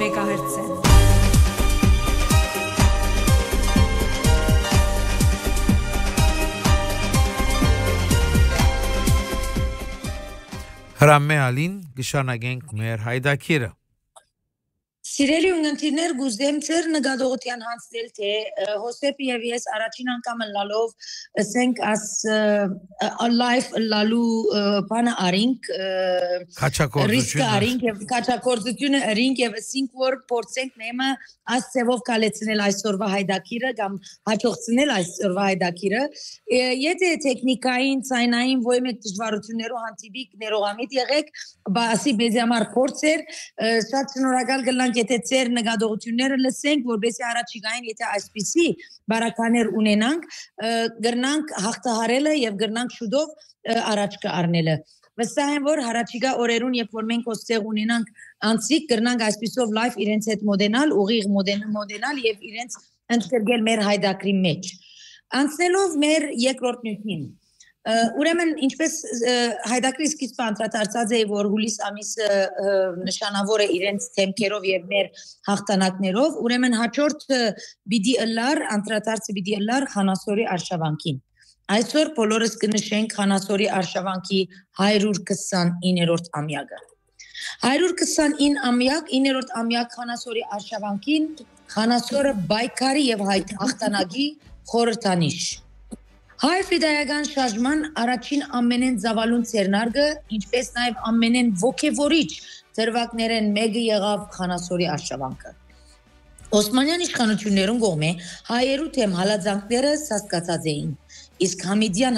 մեգահերցեն։ Հրամե ալին գշանագենք մեր հայդակիրը։ Սիրելի ունգընտիրներ գուզեմ ծեր նգադողության հանցնել թե հոսեպ և ես առաջին անգամ լալով ասենք աս live լալու բանը արինք ռիսկը արինք և կաչակործությունը արինք և ասինք որ փորձենք նեմը աս ծևով կալեցնել այսօրվա հայդակիրը կամ հաջողցնել այսօրվա հայդակիրը եթե տեխնիկային ցայնային ոյ մեկ դժվարություններով հանդիպիկ ներողամիտ եղեք բասի մեզի համար փորձ էր շատ շնորհակալ գլանք եթե ծեր նգադողությունները լսենք, որբեսի առաջիկային եթե այսպիսի բարականեր ունենանք, գրնանք հաղթահարելը և գրնանք շուտով առաջ կառնելը։ Վստահ եմ, որ առաջիկա օրերուն, երբ որ մենք ոստեղ ունենանք անցիկ, գրնանք այսպիսով լայվ իրենց հետ մոդենալ, ուղիղ մոդենալ և իրենց ընդգրկել մեր հայդակրի մեջ։ Անցնելով մեր երկրորդ նյութին, ուրեմն ինչպես հայդակրի սկիզբը անդրադարձած է, որ հուլիս ամիսը նշանավոր է իրենց թեմքերով և մեր հաղթանակներով, ուրեմն հաջորդ պիտի ըլլար, անդրադարձը պիտի ըլլար Խանասորի արշավանքին։ Այսօր բոլորս կնշենք Խանասորի արշավանքի 129-րդ ամյակը։ 129 ամյակ, 9-րդ ամյակ Խանասորի արշավանքին, Խանասորը բայկարի և հաղթանակի խորհրդանիշ։ Հայ ֆիդայական շարժման առաջին ամենեն զավալուն ցերնարգը, ինչպես նաև ամենեն ոգևորիչ դրվագներեն մեկը եղավ Խանասորի արշավանքը։ Օսմանյան իշխանություններուն կողմէ հայերու թեմ հալածանքները սասկացած էին, իսկ Համիդյան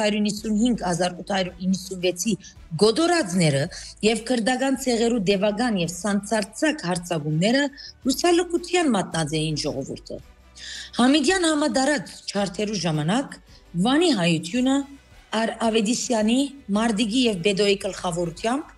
1895-1896-ի գոդորածները և քրդական ցեղերու դևական և սանցարցակ հարձակումները հուսալքության մատնած էին ժողովուրդը։ Համիդյան համադարած չարթերու ժամանակ Վանի հայությունը Ավետիսյանի, Մարդիգի և Բեդոյի գլխավորությամբ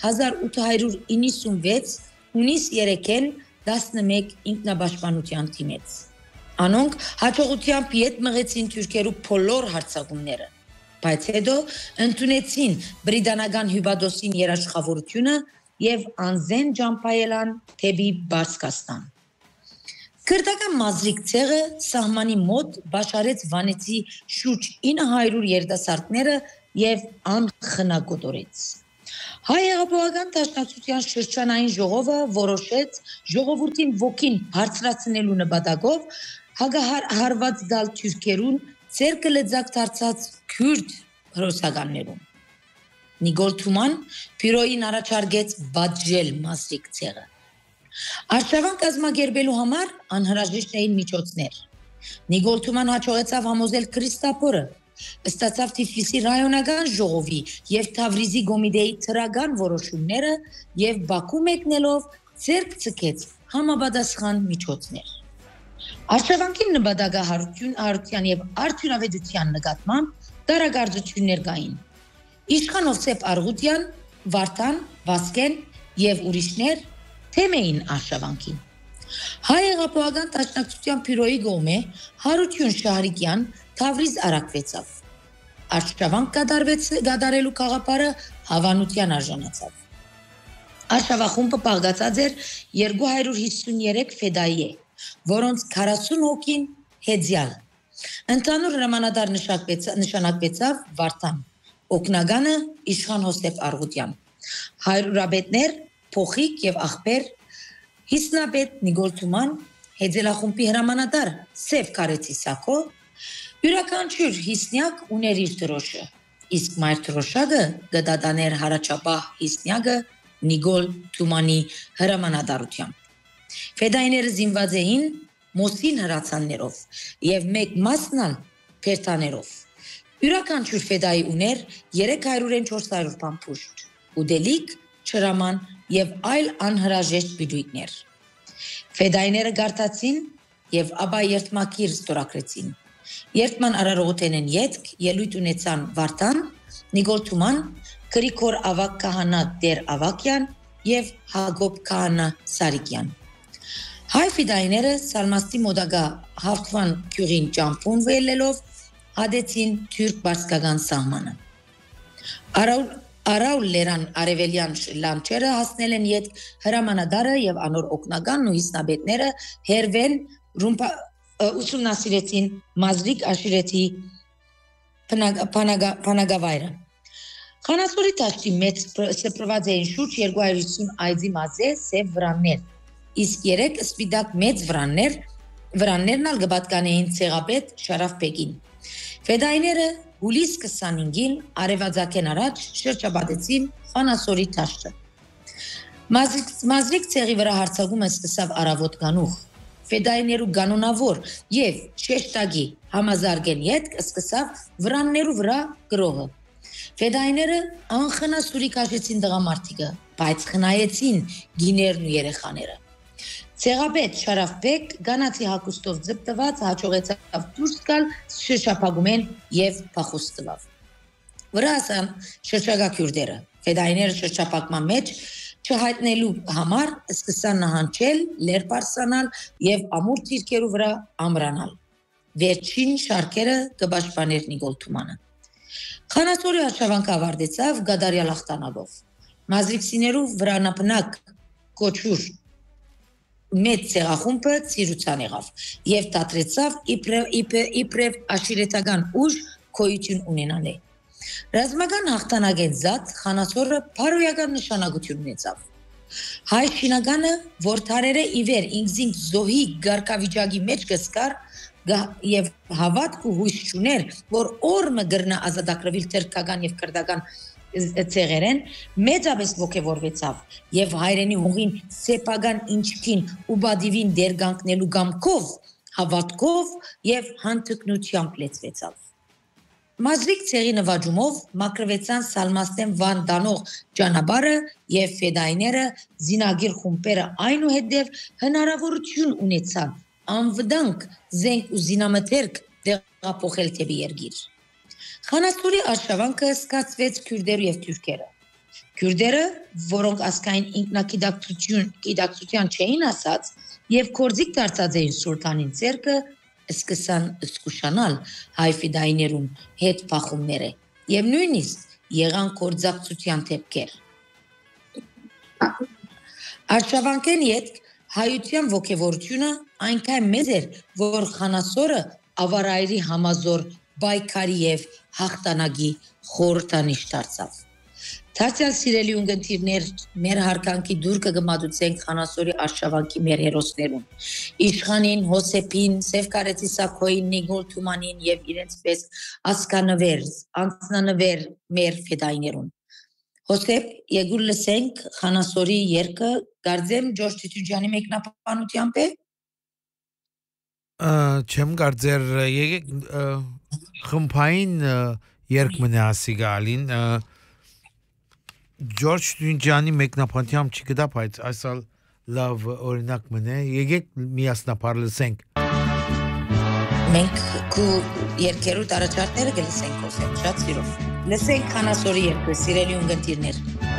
1896 հունիս 3-ին 11 ինքնապաշտպանության թիմեց։ Անոնք հաջողությամբ ետ մղեցին թուրքերու բոլոր հարձակումները, բայց հետո ընդունեցին բրիտանական հյուբադոսին երաշխավորությունը և անզեն ջամփայելան թեպի Բարսկաստան։ Քրդական մազրիկ ցեղը սահմանի մոտ բաշարեց վանեցի շուրջ 900 երիտասարդները և անխնագոտորեց։ Հայ հեղափոխական դաշնակցության շրջանային ժողովը որոշեց ժողովրդին ոգին բարձրացնելու նպատակով հագահարված գալ թուրքերուն ձեռքը լծակ դարձած քուրդ հրոսականներուն։ Նիկոլ Թուման բյուրոյին առաջարկեց պատժել մազրիկ ցեղը։ Արշավան կազմակերպելու համար անհրաժեշտ էին միջոցներ։ Նիկոլ Թուման հաջողեցավ համոզել Քրիստափորը, ստացավ Թիֆլիսի ռայոնական ժողովի և Թավրիզի գոմիտեի թրական որոշումները և Բաքու մեկնելով ձեռք ցկեց համապատասխան միջոցներ։ Արշավանքի նպատակահարության և արդյունավետության նկատմամբ դարակարծություններ կային։ Իշխան Հովսեփ Արգուտյան, Վարդան, Վասկեն և ուրիշներ թեմ էին արշավանքին։ Հայ հեղափոխական դաշնակցության բյուրոյի կողմէ Հարություն Շահրիկյան Թավրիզ առաքվեցավ։ Արշավանք կատարելու գաղափարը հավանության արժանացավ։ Արշավախումբը բաղկացած էր 253 ֆեդայի, որոնց 40 հոգին հեծյալ։ Ընդհանուր հրամանատար նշանակվեցավ Վարդան, օգնականը իշխան Հովսեփ Արգուտյան, հայրուրապետներ Փոխիկ և աղբեր, հիսնապետ Նիկոլ Թուման, հեծելախումբի հրամանատար Սև Կարեցի Սաքո, յուրաքանչյուր հիսնյակ ուներ իր դրոշը, իսկ մայր դրոշակը գտադաներ հարաճապահ հիսնյակը Նիկոլ Թումանի հրամանատարությամբ։ Ֆեդայները զինված էին մոսին հրացաններով և մեկ մասնալ փերթաներով։ Յուրաքանչյուր ֆեդայի ուներ 300-ին 400 փամփուշտ, ուդելիք, չրաման և այլ անհրաժեշտ բիդույթներ։ Ֆեդայները գարտացին և ապա երդմակիր ստորագրեցին։ Երդման արարողութենեն ետք ելույթ ունեցան Վարդան, Նիկոլ Թուման, Գրիգոր Ավագ Քահանա Տեր Ավակյան և Հակոբ Քահանա Սարիկյան։ Հայ ֆիդայները Սալմաստի մոտակա Հավթվան գյուղին ճամփուն վելելով հադեցին թուրք-բարսկական սահմանը։ Արաու լերան արևելյան լանջերը հասնել են յետ հրամանադարը եւ անոր օկնականն ու իսնաբետները հերվեն ուսումնասիրեցին Մազրիկ Աշիրետի Փանագավայրը։ Խանասորի տաշտի մեծ սփռված էին շուրջ 250 այծի մազե սև վրաններ, իսկ 3 սպիտակ մեծ վրաններն ալ գբատկանեին ցեղապետ Շարաֆբեկին։ Ֆեդայները հուլիս 25-ին արևածագեն առաջ շրջապատեցին Խանասորի տաշտը։ Մազրիկ ցեղի վրա հարձակումը սկսավ առավոտ գանուխ։ Ֆեդայներու կանոնավոր եւ շեշտագի համազարգեն յետ սկսավ վրաններու վրա գրողը։ Ֆեդայները անխնասուրի կաշեցին դղամարդիկը, բայց խնայեցին գիներն ու երեխաները։ Ցեղապետ Շարաֆբեկ գանացի հագուստով ձգտված հաջողեցավ դուրս գալ շրջապագումեն եւ փախուստ տվավ։ Վրասան շրջակա քյուրդերը ֆեդայները շրջապակման մեջ չհայտնելու համար սկսան նահանջել, լեր պարսանալ եւ ամուր թիրքերու վրա ամրանալ։ Վերջին շարքերը կպաշտպաներ Նիկոլ Թումանը։ Խանասորի արշավանքը ավարտեցավ գադարյալ ախտանալով։ Մազրիկցիներու վրանապնակ կոչուր մեծ ցեղախումբը ծիրուցան եղավ եւ դադրեցավ իբրև աշիրետական ուժ քոյություն ունենալը։ Ռազմական հաղթանակեն զատ Խանասորը բարոյական նշանակություն ունեցավ։ Հայ շինականը, որ թարերը իվեր ինքզինք զոհի գարկավիճակի մեջ կսկար եւ հավատք ու հույս չուներ, որ օրը գրնա ազատագրվել թրքական եւ քրդական ցեղերեն, մեծապես ոգևորվեցավ եւ հայրենի հողին սեփական ինչքին ու բադիվին դերգանքնելու գամքով, հավատքով եւ հանդգնությամբ լեցվեցավ։ Մազրիկ ցեղի նվաճումով մակրվեցան Սալմաստեն Վան դանող ճանապարհը եւ ֆեդայները զինագիր խումբերը այնուհետև հնարավորություն ունեցան անվտանգ զենք ու զինամթերք տեղափոխել թեպի երկիր։ Խանասորի արշավանքը սկսվեց քյուրդերու եւ թուրքերը։ Քյուրդերը, որոնք ասկային ինքնակիդակցության չէին ասած եւ կորձիկ դարձած էին սուլտանին ցերկը, սկսան զգուշանալ հայ ֆեդայներուն հետ փախումները եւ նույնիսկ եղան կորձակցության դեպքեր։ Արշավանքեն յետ հայության ոգևորությունը այնքան մեծ էր, որ Խանասորը ավարայրի համազոր բայկարի եւ հաղթանակի խորհրդանիշ դարձավ։ Դարձյալ սիրելի ունգընտիրներ, մեր հարկանքի դուր կգմադուցենք Խանասորի արշավանքի մեր հերոսներուն։ Իշխանին, Հոսեփին, Սևկարեցի Սակոյին, Նիկոլ Թումանին եւ իրենց պես ասկանվեր, անձնանվեր մեր ֆեդայներուն։ Հոսեփ, եկուր լսենք Խանասորի երգը, գարձեմ Ջորջ Տիթուջյանի մեկնաբանությամբ է։ Չեմ կարծեր եկեք խմբային երգ մնա ասիգալին Ջորջ Տիթուջյանի մեկնաբանությամբ չգտա, բայց այսալ լավ օրինակ մնա, եկեք միասնապար լսենք։ Մենք քու երգերու տարաճարտները կլսենք Հոսեփ, շատ սիրով։ Լսենք Խանասորի երգը, սիրելի ունգընտիրներ։